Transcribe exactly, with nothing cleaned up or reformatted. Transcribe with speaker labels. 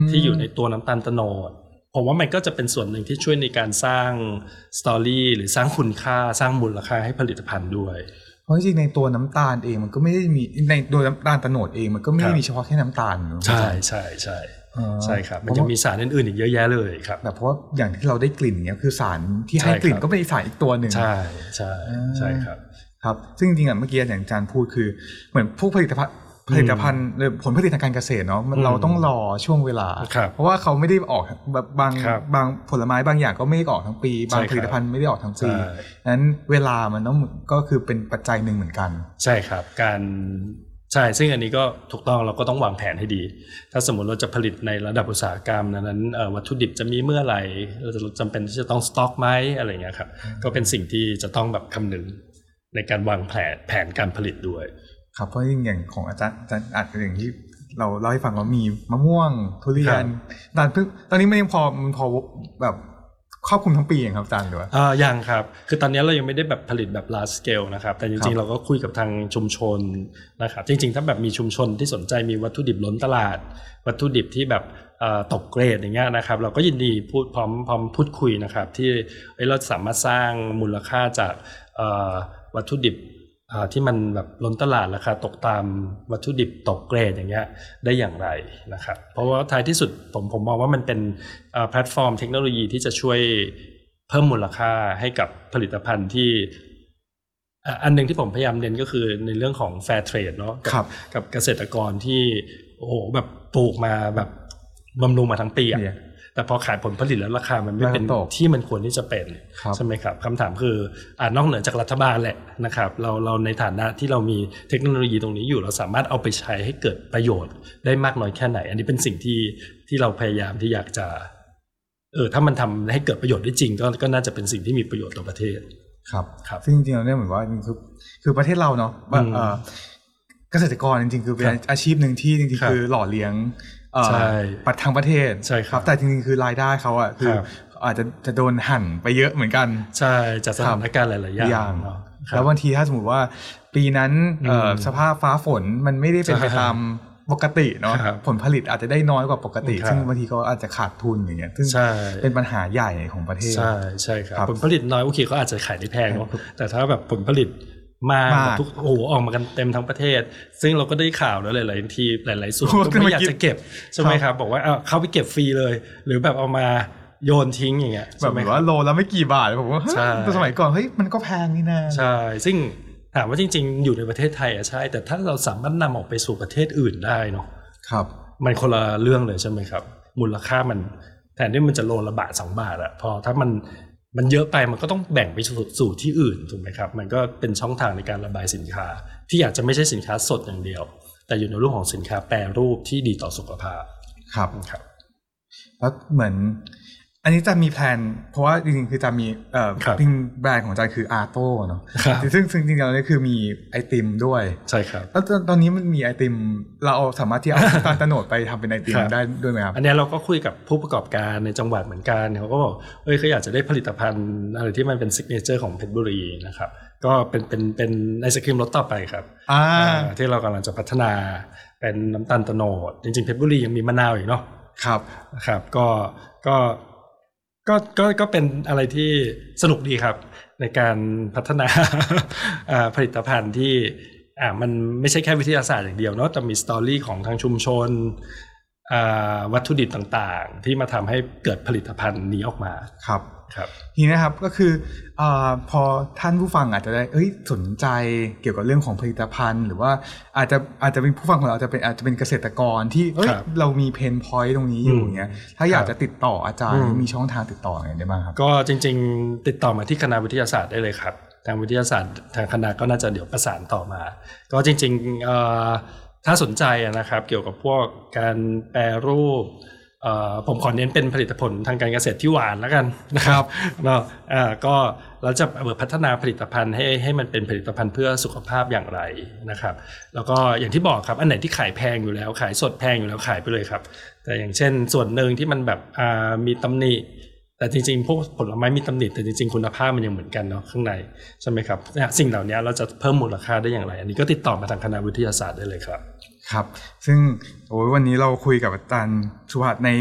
Speaker 1: ที่อยู่ในตัวน้ำตาลโตนดผมว่ามันก็จะเป็นส่วนหนึ่งที่ช่วยในการสร้างสตอรี่หรือสร้างคุณค่าสร้างมูลค่าให้ผลิตภัณฑ์ด้วย
Speaker 2: เพราะจริงๆในตัวน้ำตาลเองมันก็ไม่ได้มีในตัวน้ำตาลโตนดเองมันก็ไม่ได้มีเฉพาะแค่น้ำตาล
Speaker 1: ใช่ใช่ใช่ใช่ครับมันจะมีสารอื่นๆอีกเยอะแยะเลยครับ
Speaker 2: แต่เพราะอย่างที่เราได้กลิ่นเนี้ยคือสารที่ให้กลิ่นก็เป็นสารอีกตัวหนึ่ง
Speaker 1: ใช่ใช่ใช่ครับ
Speaker 2: ครับซึ่งจริงๆอ่ะเมื่อกี้อย่างอาจารย์พูดคือเหมือนพวกผลิตภัณฑ์ผลิตภัณฑ์หรือผลผลิตทางการเกษตรเนาะเราต้องรอช่วงเวลาเพราะว่าเขาไม่ได้ออกแบบบางบางผลไม้บางอย่างก็ไม่ได้ออกทั้งปีบางผลิตภัณฑ์ไม่ได้ออกทั้งปีนั้นเวลามันต้องก็คือเป็นปัจจัยหนึ่งเหมือนกัน
Speaker 1: ใช่ครับการใช่ซึ่งอันนี้ก็ถูกต้องเราก็ต้องวางแผนให้ดีถ้าสมมติเราจะผลิตในระดับอุตสาหกรรมนั้นวัตถุดิบจะมีเมื่อไหร่เราจะจำเป็นที่จะต้องสต็อกไหมอะไรเงี้ยครับก็เป็นสิ่งที่จะต้องแบบคำนึงในการวางแผนแผนการผลิตด้วย
Speaker 2: ครับเพราะอย่างของอาจารย์อาจารย์อาจจะอย่างที่เราเล่าให้ฟังว่ามีมะม่วงทุเรียนตอนตอนนี้มันยังพอมันพอแบบครอบคลุมทั้งปีอย่างครับอาจารย์หรือว่า
Speaker 1: อ่ายังครับคือตอนนี้เรายังไม่ได้แบบผลิตแบบ large scale นะครับแต่จริงๆเราก็คุยกับทางชุมชนนะครับจริงๆถ้าแบบมีชุมชนที่สนใจมีวัตถุดิบล้นตลาดวัตถุดิบที่แบบตกเกรดอย่างเงี้ยนะครับเราก็ยินดีพูดพร้อมพร้อมพูดคุยนะครับที่เราสามารถสร้างมูลค่าจากวัตถุดิบที่มันแบบล้นตลาดราคาตกตามวัตถุดิบตกเกรดอย่างเงี้ยได้อย่างไรนะครับเพราะว่าท้ายที่สุดผมผมมองว่ามันเป็นแพลตฟอร์มเทคโนโลยีที่จะช่วยเพิ่มมูลค่าให้กับผลิตภัณฑ์ที่อันนึงที่ผมพยายามเน้นก็คือในเรื่องของ Fair Trade เนาะกับกับเกษตรกรที่โอ้โหแบบปลูกมาแบบบำรุงมาทั้งปีอ่ะแต่พอขายผลผลิตแล้วราคามันไม่เป็นที่มันควรที่จะเป็นใช่ไหมครับคำถามคืออ่านอกเหนือจากรัฐบาลแหละนะครับเราเราในฐานะที่เรามีเทคโนโลยีตรงนี้อยู่เราสามารถเอาไปใช้ให้เกิดประโยชน์ได้มากน้อยแค่ไหนอันนี้เป็นสิ่งที่ที่เราพยายามที่อยากจะเออถ้ามันทำให้เกิดประโยชน์ได้จริงก็ก็น่าจะเป็นสิ่งที่มีประโยชน์ต่อประเทศ
Speaker 2: ครับครับซึ่งจริงๆเราเนี่ยเหมือนว่าคือคือประเทศเราเนาะเกษตรกรจริงๆคือเป็นอาชีพหนึ่งที่จริงๆคือหล่อเลี้ยงปัดทางประเทศ
Speaker 1: ใช่ครับ
Speaker 2: แต่จริงๆคือรายได้เขาอ่ะคืออาจจะจะโดนหั่นไปเยอะเหมือนกัน
Speaker 1: ใช่จากสถานการณ์หลายๆอย่าง
Speaker 2: แล้วบางทีถ้าสมมติว่าปีนั้นสภาพฟ้าฝนมันไม่ได้เป็นไปตามปกติเนาะผลผลิตอาจจะได้น้อยกว่าปกติซึ่งบางทีก็อาจจะขาดทุนอย่างเงี้ยซึ่งเป็นปัญหาใหญ่ของประเทศ
Speaker 1: ใช่ใช่ครับผลผลิตน้อยโอเคเขาอาจจะขายได้แพงเนาะแต่ถ้าแบบผลผลิตมาทุกโอ้โหออกมากันเต็มทั้งประเทศซึ่งเราก็ได้ข่าวแล้วหลายๆทีหลายๆส่วนก็ไม่อยากจะเก็บใช่ไหมครับบอกว่าเอาเข้าไปเก็บฟรีเลยหรือแบบเอามาโยนทิ้งอย่างเงี้ย
Speaker 2: แบบว่าโลแล้วไม่กี่บาทผมว่าสมัยก่อนเฮ้ยมันก็แพงนี่นะ
Speaker 1: ใช่ซึ่งถามว่าจริงๆอยู่ในประเทศไทยอ่ะใช่แต่ถ้าเราสามารถนำออกไปสู่ประเทศอื่นได้เนาะ
Speaker 2: ครับ
Speaker 1: มันคนละเรื่องเลยใช่ไหมครับมูลค่ามันแทนที่มันจะโลละบาทสองบาทอะพอถ้ามันมันเยอะไปมันก็ต้องแบ่งไปสู่ที่อื่นถูกไหมครับมันก็เป็นช่องทางในการระบายสินค้าที่อาจจะไม่ใช่สินค้าสดอย่างเดียวแต่อยู่ในรูปของสินค้าแปรรูปที่ดีต่อสุขภาพ
Speaker 2: ครับครับแล้วเหมือนอันนี้จะมีแพลนเพราะว่าจริงๆคือจะมีเอ่อจริงแบรนด์ของใจคืออาร์โต้เนาะซึ่งซึ่งจริงๆแล้วนี่คือมีไอติมด้วย
Speaker 1: ใช่ครับ
Speaker 2: แล้วตอนนี้มันมีไอติมเราสามารถที่เอาน้ำตาลโตนดไปทำเป็นไอติมได้ด้วยไหมครับ
Speaker 1: อันนี้เราก็คุยกับผู้ประกอบการในจังหวัดเหมือนกันเขาก็บอกเอ้ยเขาอยากจะได้ผลิตภัณฑ์อะไรที่มันเป็นซิกเนเจอร์ของเพชรบุรีนะครับก็เป็นเป็นเป็นไอศกรีมรสต่อไปครับที่เรากำลังจะพัฒนาเป็นน้ำตาลโตนดจริงๆเพชรบุรียังมีมะนาวอีกเนาะ
Speaker 2: ครับ
Speaker 1: ครับก็ก็ก็ก็ก็เป็นอะไรที่สนุกดีครับในการพัฒนาผลิตภัณฑ์ที่อ่ามันไม่ใช่แค่วิทยาศาสตร์อย่างเดียวเนาะแต่มีสตอรี่ของทางชุมชนวัตถุดิบต่างๆที่มาทำให้เกิดผลิตภัณฑ์นี้ออกมา
Speaker 2: ครับ
Speaker 1: ครับ
Speaker 2: ทีนี้นะครับก็คืออ่าพอท่านผู้ฟังอาจจะได้เอ้ยสนใจเกี่ยวกับเรื่องของผลิตภัณฑ์หรือว่าอาจจะอาจจะเป็นผู้ฟังของเราจะเป็นอาจจะเป็นเกษตรกรที่เอ้ยเรามีเพนพอยต์ตรงนี้อยู่อย่างเงี้ยถ้าอยากจะติดต่ออาจารย์มีช่องทางติดต่อไงได้บ้างครับ
Speaker 1: ก็จริงๆติดต่อมาที่คณะวิทยาศาสตร์ได้เลยครับทางวิทยาศาสตร์ทางคณะก็น่าจะเดี๋ยวประสานต่อมาก็จริงๆถ้าสนใจนะครับเกี่ยวกับพวกการแปรรูปผมขอเน้นเป็นผลิตผลทางการเกษตรที่หวานแล้วกันนะครับเนาะก็เราจะพัฒนาผลิตภัณฑ์ให้ให้มันเป็นผลิตภัณฑ์เพื่อสุขภาพอย่างไรนะครับแล้วก็อย่างที่บอกครับอันไหนที่ขายแพงอยู่แล้วขายสดแพงอยู่แล้วขายไปเลยครับแต่อย่างเช่นส่วนหนึ่งที่มันแบบมีตำหนิแต่จริงๆพวกผลไม้มีตำหนิแต่จริงๆคุณภาพมันยังเหมือนกันเนาะข้างในใช่ไหมครับสิ่งเหล่านี้เราจะเพิ่มมูลค่าได้อย่างไรอันนี้ก็ติดต่อมาทางคณะวิทยาศาสตร์ได้เลยครับ
Speaker 2: ครับซึ่งโอ้ยวันนี้เราคุยกับอาจารย์สุภัทรใน